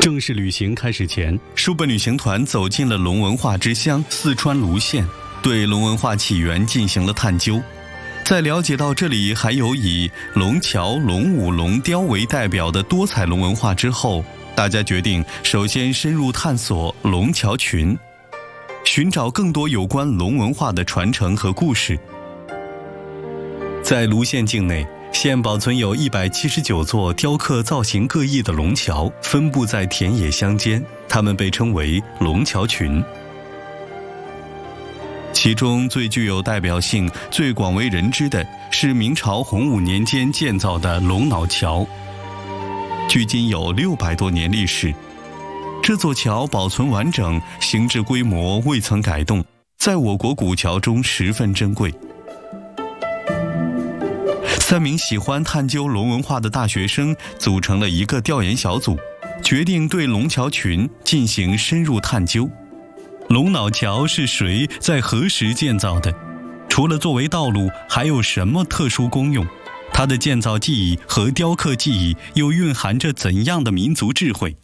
正式旅行开始前， 书本旅行团走进了龙文化之乡四川泸县，对龙文化起源进行了探究。在了解到这里还有以龙桥、龙舞、龙雕为代表的多彩龙文化之后，大家决定首先深入探索龙桥群，寻找更多有关龙文化的传承和故事。在泸县境内，现保存有179座雕刻造型各异的龙桥，分布在田野乡间，它们被称为龙桥群。其中最具有代表性、最广为人知的是明朝洪武年间建造的龙脑桥，距今有600多年历史。这座桥保存完整，形制规模未曾改动，在我国古桥中十分珍贵。3名喜欢探究龙文化的大学生组成了一个调研小组，决定对龙桥群进行深入探究。龙脑桥是谁在何时建造的？除了作为道路，还有什么特殊功用？它的建造技艺和雕刻技艺又蕴含着怎样的民族智慧？